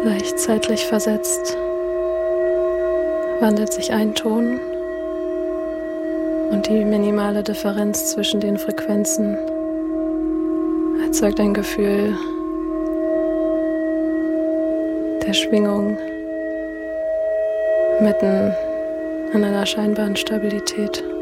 Leicht zeitlich versetzt wandelt sich ein Ton und die minimale Differenz zwischen den Frequenzen erzeugt ein Gefühl der Schwingung mitten in einer scheinbaren Stabilität.